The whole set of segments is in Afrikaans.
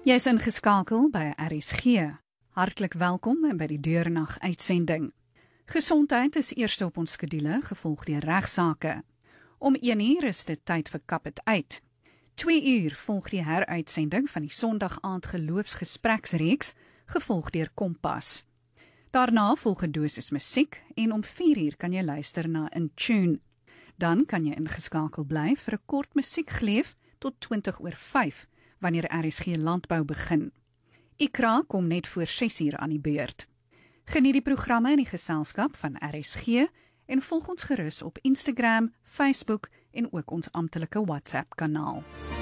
Jy is ingeskakel by RSG. Hartlik welkom by die deurnag uitsending. Gesondheid is eerste op ons skedule, gevolg deur regsaake. Om 1:00 is dit tyd vir Kap het uit. 2:00 volg die heruitsending van die Sondagaand geloofsgespreksreeks, gevolg deur Kompas. Daarna volg 'n dosis musiek en om 4:00 kan jy luister na In Tune. Dan kan jy ingeskakel bly vir 'n kort musiekgleef tot 5:20, wanneer RSG Landbou begin. Ikra kom net voor 6:00 aan die beurt. Geniet die programme in die geselskap van RSG en volg ons gerus op Instagram, Facebook en ook ons amptelike WhatsApp-kanaal.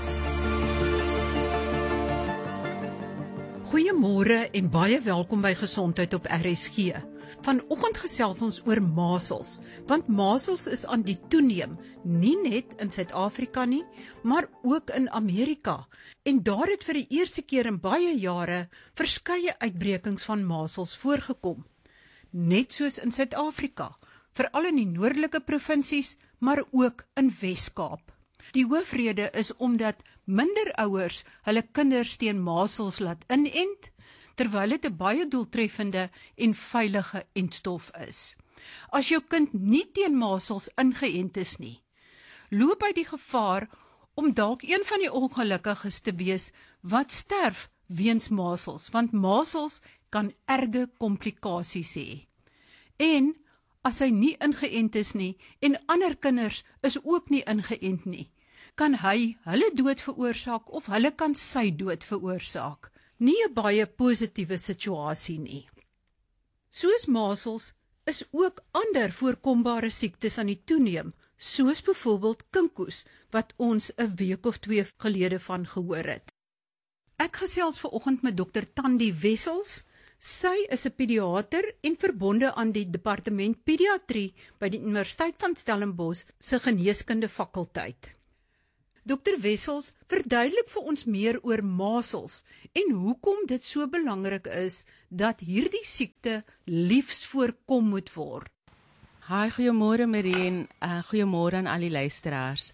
Goeiemôre en baie welkom by Gesondheid op RSG. Vanoggend gesels ons oor masels, want masels is aan die toeneem, nie net in Suid-Afrika nie, maar ook in Amerika. En daar het vir die eerste keer in baie jare verskeie uitbrekings van masels voorgekom. Net soos in Suid-Afrika, veral in die noordelike provinsies, maar ook in Wes-Kaap. Die hoofrede is omdat minder ouers hulle kinders teen masels laat inent, terwyl dit 'n baie doeltreffende en veilige entstof is. As jou kind nie teen masels ingeënt is nie, loop hy die gevaar om dalk een van die ongelukkiges te wees wat sterf weens masels, want masels kan erge komplikasies hê. En as hy nie ingeënt is nie en ander kinders is ook nie ingeënt nie, kan hy hulle dood veroorsaak of hulle kan sy dood veroorsaak. Nie 'n baie positiewe situasie nie. Soos masels is ook ander voorkombare siektes aan die toeneem, soos byvoorbeeld kinkoes, wat ons 'n week of 2 gelede van gehoor het. Ek gesels vanoggend met Dr. Tandi Wessels. Sy is 'n pediater en verbonde aan die departement pediatrie by die Universiteit van Stellenbosch se geneeskunde fakulteit. Dr. Wessels, verduidelik vir ons meer oor masels en hoekom dit so belangrik is dat hierdie siekte liefs voorkom moet word. Hi, goeiemôre Marie en goeiemôre aan al die luisteraars.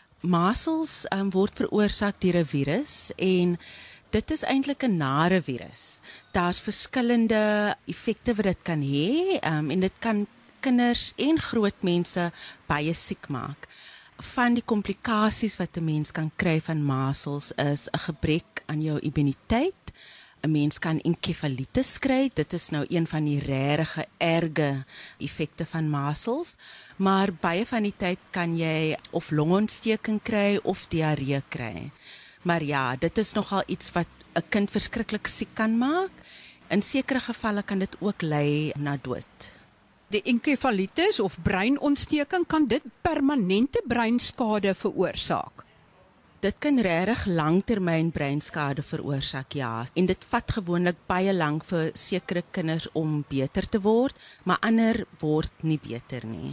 Masels word veroorsaak deur 'n virus en dit is eintlik 'n nare virus. Daar's verskillende effekte wat dit kan hê en dit kan kinders en groot mense baie siek maak. Van die komplikasies wat 'n mens kan kry van masels is 'n gebrek aan jou immuniteit. 'n Mens kan enkefalitis kry, dit is nou een van die regte erge effekte van masels, maar baie van die tyd kan jy of longontsteking kry of diarree kry. Maar ja, dit is nogal iets wat 'n kind verskriklik siek kan maak. In sekere gevalle kan dit ook lei na dood. Die enkefalitis of breinontsteking, kan dit permanente breinskade veroorsaak? Dit kan regtig langtermyn breinskade veroorsaak, ja. En dit vat gewoonlik baie lank vir sekere kinders om beter te word, maar ander word nie beter nie.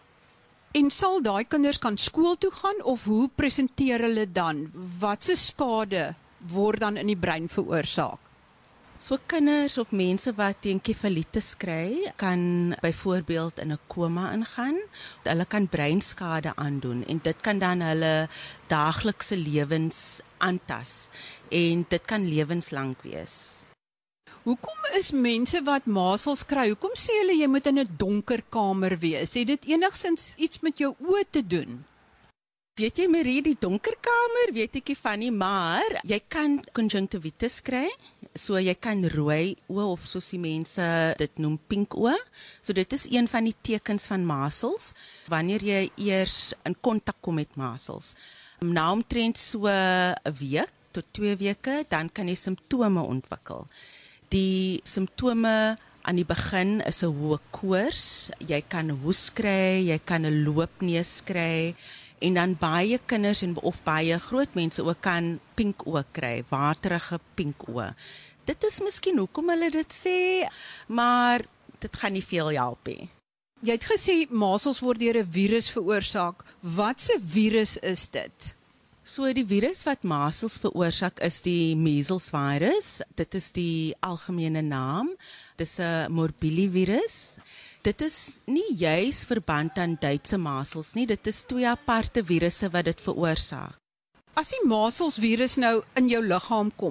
En sal daai kinders kan skool toe gaan of hoe presenteer hulle dan? Watse skade word dan in die brein veroorsaak? So kinders of mense wat enkefalitis kry, kan byvoorbeeld in 'n koma ingaan. Hulle kan breinskade aandoen en dit kan dan hulle daaglikse lewens aantas en dit kan lewenslank wees. Hoekom is mense wat masels kry, hoekom sê hulle jy moet in 'n donker kamer wees? Het dit enigsins iets met jou oë te doen? Weet jy Marie, die donker kamer weet ek nie van nie, maar jy kan conjunctivitis kry, so jy kan rooi oë of soos die mense dit noem pink oë. So dit is een van die tekens van masels, wanneer jy eers in kontak kom met masels. Na omtrent so 'n week tot 2 weke, dan kan jy simptome ontwikkel. Die simptome aan die begin is 'n hoë koors, jy kan hoes kry, jy kan 'n loopneus kry, en dan baie kinders of baie groot mense ook kan pink oë kry, waterige pink oë. Dit is miskien hoekom hulle dit sê, maar dit gaan nie veel help nie. Jy het gesê masels word deur 'n virus veroorsaak. Watse virus is dit? So die virus wat masels veroorsaak is die measles virus. Dit is die algemene naam. Dit is 'n morbillivirus. Dit is nie juis verband aan Duitse masels nie, dit is 2 aparte virusse wat dit veroorsaak. As die masels virus nou in jou liggaam kom,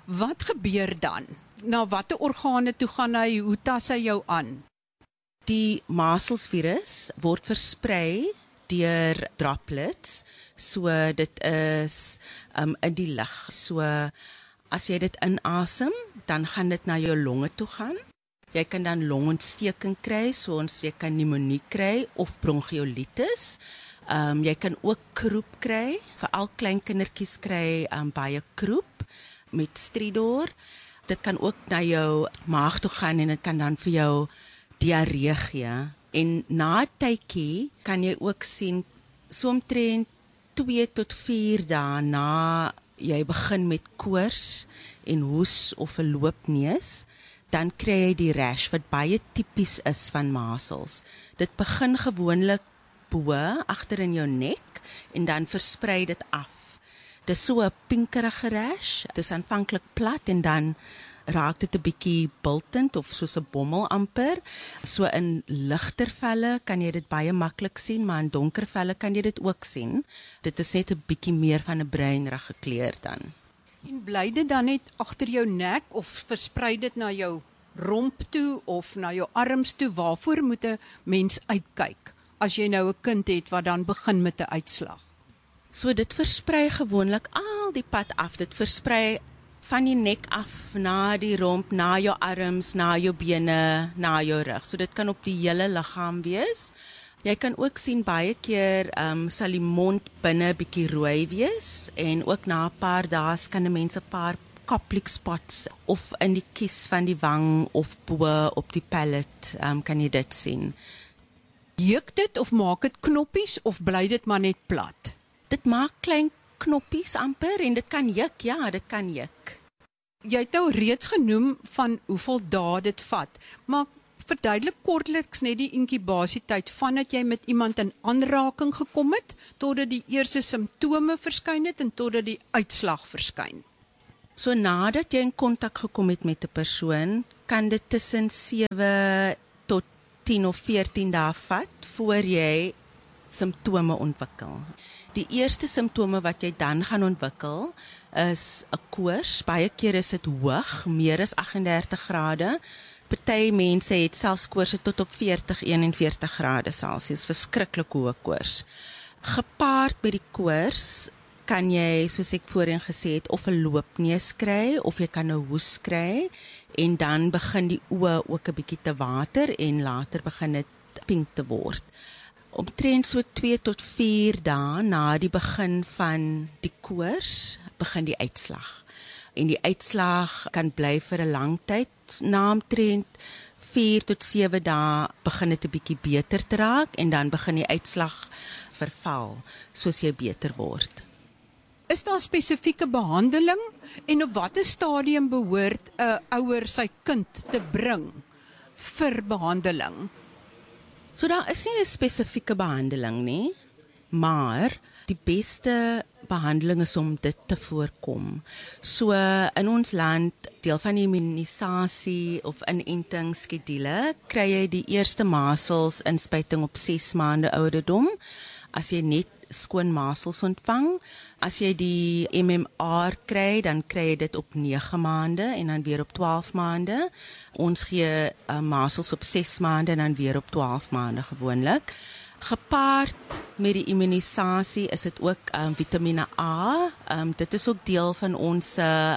Wat gebeur dan? Na watter organe toe gaan hy? Hoe tas hy jou aan? Die measles-virus word versprei deur droplets, so dit is in die lug. So as jy dit inasem, dan gaan dit na jou longe toe gaan. Jy kan dan longontsteking kry, soos jy kan pneumonie kry of bronchiolitis. Jy kan ook kroep kry, veral klein kindertjies kry baie kroep met stridor. Dit kan ook na jou maag toe gaan en dit kan dan vir jou diarree gee. En na 'n tydjie kan jy ook sien, so omtrent 2 tot 4 dae na jy begin met koors en hoes of 'n loopneus, dan kry jy die rash wat baie tipies is van measles. Dit begin gewoonlik bo agter in jou nek en dan versprei dit af. Dis so 'n pinkerige rash. Dit is aanvanklik plat en dan raak dit 'n bietjie bultend of soos 'n bommel amper. So in ligter velle kan jy dit baie maklik sien, maar in donker velle kan jy dit ook sien. Dit is net 'n bietjie meer van 'n bruinrige kleur dan. En bly dit dan net agter jou nek of versprei dit na jou romp toe of na jou arms toe? Waarvoor moet 'n mens uitkyk as jy nou 'n kind het wat dan begin met 'n uitslag? So dit versprei gewoonlik al die pad af. Dit versprei van die nek af, na die romp, na jou arms, na jou bene, na jou rug. So dit kan op die hele liggaam wees. Jy kan ook sien baie keer sal die mond binne bietjie rooi wees en ook na 'n paar dae kan 'n mens 'n paar koplik spots of in die kies van die wang of bo op die palate kan jy dit sien. Juk dit of maak dit knoppies of bly dit maar net plat? Dit maak klein knoppies amper en dit kan juk, ja, dit kan juk. Jy het nou reeds genoem van hoeveel dae dit vat, maar verduidelik kortliks net die inkubasietyd vandat jy met iemand in aanraking gekom het, totdat die eerste simptome verskyn het en totdat die uitslag verskyn. So nadat jy in kontak gekom het met 'n persoon, kan dit tussen 7 tot 10 of 14 dae vat voor jy simptome ontwikkel. Die eerste simptome wat jy dan gaan ontwikkel is 'n koors. Baie keer is dit hoog, meer as 38 grade. Party mense het selfs koorse tot op 40, 41 grade Celsius, verskriklik hoë koors. Gepaard met die koors kan jy, soos ek voorheen gesê het, of 'n loopneus kry of jy kan 'n hoes kry en dan begin die oë ook 'n bietjie te water en later begin dit pink te word. Omtrent so 2 tot 4 dae na die begin van die koors begin die uitslag. En die uitslag kan bly vir 'n lang tyd. Na omtrent 4 tot 7 dae begin dit 'n bietjie beter te raak en dan begin die uitslag verval soos jy beter word. Is daar spesifieke behandeling en op watter stadium behoort 'n ouer sy kind te bring vir behandeling? So daar is nie 'n spesifieke behandeling nie, maar die beste behandeling is om dit te voorkom. So in ons land, deel van die immunisasie of inentingsskedule, kry jy die eerste measles inspuiting op 6 maande ouderdom, as jy net skoon measles ontvang. As jy die MMR kry, dan kry jy dit op 9 maande en dan weer op 12 maande. Ons gee measles op 6 maande en dan weer op 12 maande gewoonlik. Gepaard met die immunisasie is dit ook vitamine A. Dit is ook deel van ons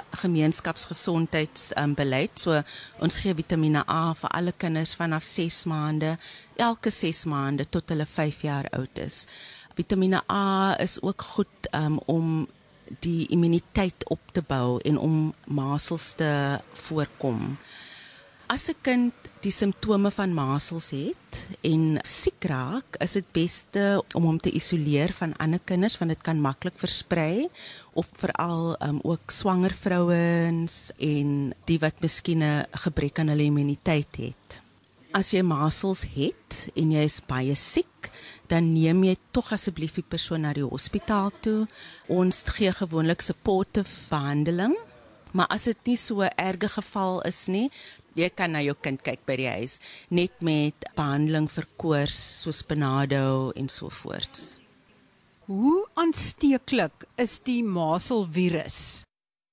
gemeenskapsgesondheidsbeleid. So ons gee vitamine A vir alle kinders vanaf 6 maande, elke 6 maande tot hulle 5 jaar oud is. Vitamine A is ook goed om die immuniteit op te bou en om measles te voorkom. As 'n kind die simptome van measles het en siek raak, is dit beste om hom te isoleer van ander kinders, want dit kan maklik versprei, of veral ook swanger vrouens en die wat miskien 'n gebrek aan hulle immuniteit het. As jy measles het en jy is baie siek, dan neem jy tog asseblief die persoon na die hospitaal toe. Ons gee gewoonlik supportive behandeling, maar as dit nie so 'n erge geval is nie, jy kan na jou kind kyk by die huis, net met behandeling vir koors, soos Panado en so voorts. Hoe aansteeklik is die measles virus?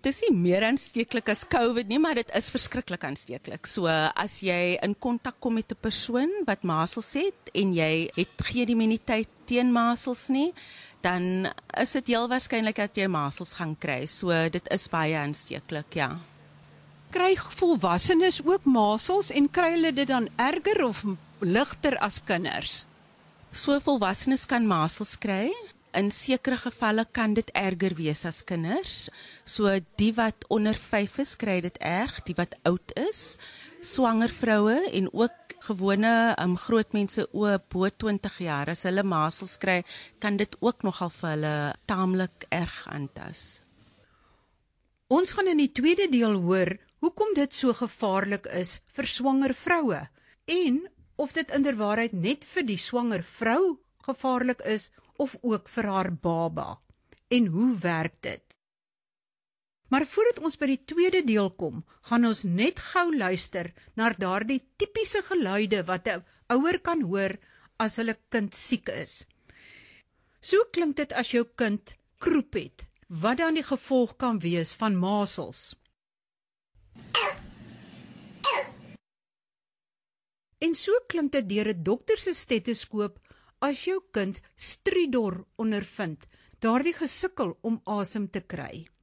Dis nie meer aansteeklik as COVID nie, maar dit is verskriklik aansteeklik. So as jy in kontak kom met 'n persoon wat masels het en jy het geen immuniteit teen masels nie, dan is dit heel waarskynlik dat jy masels gaan kry. So dit is baie aansteeklik, ja. Kry volwassenes ook masels en kry hulle dit dan erger of ligter as kinders? So volwassenes kan masels kry. In sekere gevalle kan dit erger wees as kinders. So die wat onder 5 is, kry dit erg, die wat oud is, swanger vroue en ook gewone groot mense bo 20 jaar, as hulle masels kry, kan dit ook nogal vir hulle taamlik erg aantas. Ons gaan in die tweede deel hoor hoekom dit so gevaarlik is vir swanger vroue en of dit inderwaarheid net vir die swanger vrou gevaarlik is of ook vir haar baba. En hoe werk dit? Maar voordat ons by die tweede deel kom, gaan ons net gou luister na daardie tipiese geluide wat 'n ouer kan hoor as hulle kind siek is. So klink dit as jou kind kroep het, wat dan die gevolg kan wees van masels. En so klink dit deur 'n dokter se stetoskoop as jou kind stridor ondervind, daardie gesukkel om asem te kry.